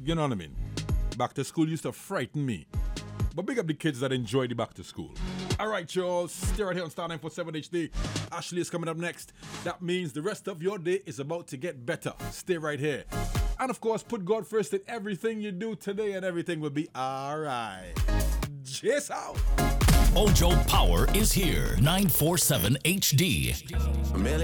You know what I mean? Back to school used to frighten me. But big up the kids that enjoy the back to school. All right, y'all. Stay right here on Star 947 HD. Ashley is coming up next. That means the rest of your day is about to get better. Stay right here. And of course, put God first in everything you do today, and everything will be all right. Cheers out. Mojo Power is here. 947 HD.